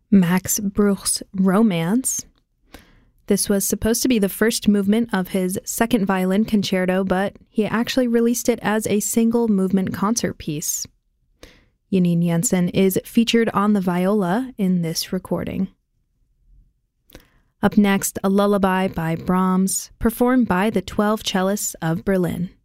Max Bruch's Romance. This was supposed to be the first movement of his second violin concerto, but he actually released it as a single movement concert piece. Janine Jensen is featured on the viola in this recording. Up next, a lullaby by Brahms, performed by the 12 Cellists of Berlin.